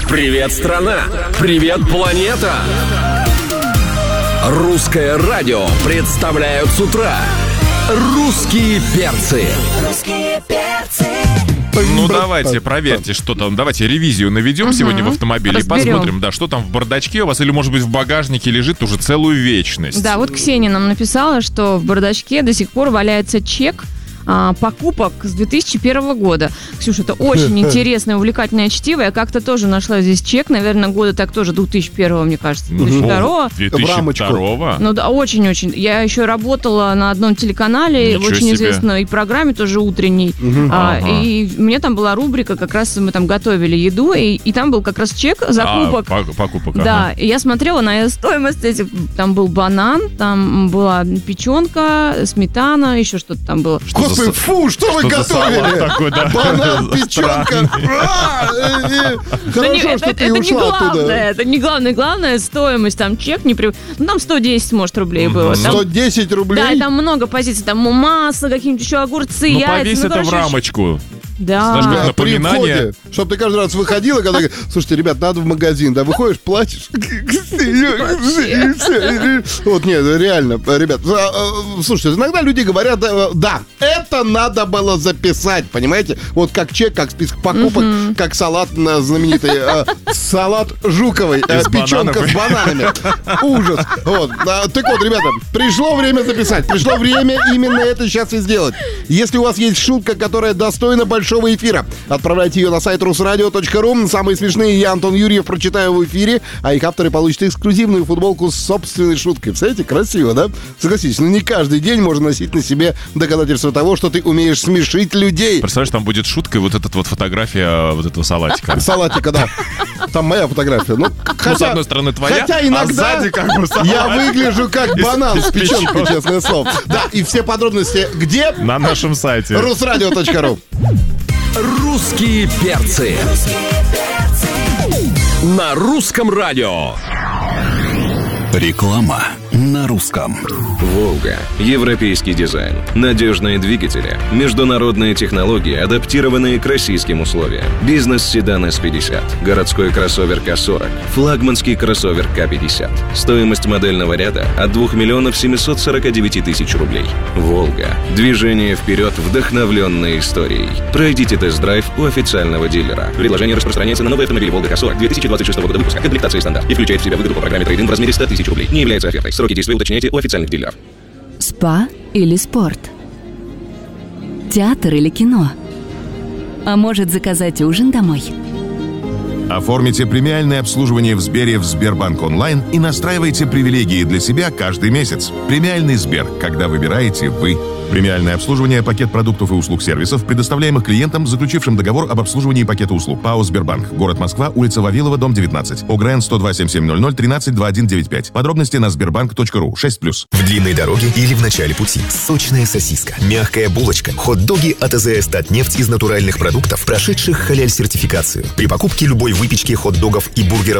Привет, страна! Привет, планета! Русское радио представляют с утра «Русские перцы». Русские перцы. Ну, давайте, проверьте, что там. Давайте ревизию наведем сегодня в автомобиле. Разберем. И посмотрим, да, что там в бардачке у вас, или, может быть, в багажнике лежит уже целую вечность. Да, вот Ксения нам написала, что в бардачке до сих пор валяется чек покупок с 2001 года. Ксюша, это очень интересное, увлекательное чтиво. Я как-то тоже нашла здесь чек, наверное, года так тоже 2001, мне кажется, 2002. 2002? Ну да, очень-очень. Я еще работала на одном телеканале, Ничего в очень себе. известной программе, тоже утренней. И у меня там была рубрика, как раз мы там готовили еду, и там был как раз чек закупок. Покупок, Да, и я смотрела на стоимость этих. Там был банан, там была печенка, сметана, еще что-то там было. Господи, фу, что вы за салат готовили? такой, да? Банан, печенка. Хорошо, что ты ушла оттуда. Это не главное. Главное, стоимость, там чек не при... Ну, там 110, может, рублей было. Там- 110 рублей? Да, и там много позиций. Там масло, какие-нибудь еще огурцы, Ну, яйца. повесь это в короче, рамочку. Да. Даже как При напоминание. входе, чтобы ты каждый раз выходила, когда... Слушайте, ребят, надо в магазин, да, выходишь, платишь. Вот, нет, реально, ребят. Слушайте, иногда люди говорят, да, это надо было записать, понимаете? Вот как чек, как список покупок, как салат знаменитый, салат Жуковой, печенка с бананами. Ужас. Вот. Так вот, ребята, пришло время записать, пришло время именно это сейчас и сделать. Если у вас есть шутка, которая достойна большого эфира, отправляйте ее на сайт rusradio.ru. Самые смешные я, Антон Юрьев, прочитаю в эфире, а их авторы получат эксклюзивную футболку с собственной шуткой. Представляете, красиво, да? Согласитесь, но не каждый день можно носить на себе доказательство того, что ты умеешь смешить людей. Представляешь, там будет шутка, и вот эта вот фотография вот этого салатика. Салатика, да. Там моя фотография. Ну, С одной стороны твоя, хотя а иногда сзади как бы салат. я выгляжу как банан с печенкой, печёнки. честное слово. Да, и все подробности где? На нашем сайте. rusradio.ru. «Русские перцы» на русском радио. Реклама на русском. «Волга». Европейский дизайн, надежные двигатели, международные технологии, адаптированные к российским условиям. Бизнес-седан S50, городской кроссовер К40, флагманский кроссовер К50. Стоимость модельного ряда от 2 миллионов 749 тысяч рублей. «Волга». Движение вперед, вдохновленное историей. Пройдите тест-драйв у официального дилера. Предложение распространяется на новый автомобиль «Волга К40» 2026 года выпуска. Комплектация стандарт и включает в себя выгоду по программе трейд-ин в размере 100 тысяч рублей. Не является офертой. Сроки действия уточняйте у официальных дилеров. Спа или спорт? Театр или кино? А может, заказать ужин домой? Оформите премиальное обслуживание в Сбере в Сбербанк онлайн и настраивайте привилегии для себя каждый месяц. Премиальный Сбер, когда выбираете вы. Премиальное обслуживание, пакет продуктов и услуг сервисов, предоставляемых клиентам, заключившим договор об обслуживании пакета услуг. ПАО «Сбербанк». Город Москва, улица Вавилова, дом 19. ОГРН 102-7700 13-2195. Подробности на sberbank.ru. 6+. В длинной дороге или в начале пути. Сочная сосиска, мягкая булочка, хот-доги от АЗС «Татнефть» из натуральных продуктов, прошедших халяль-сертификацию. При покупке любой выпечки, хот-догов и бургеров